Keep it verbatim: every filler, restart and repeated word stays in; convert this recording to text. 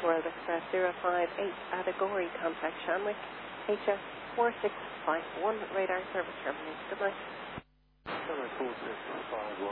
World Express zero five eight Adagori, contact Shanwick, H S four six five one, radar service terminated. Good night. seven four six five one.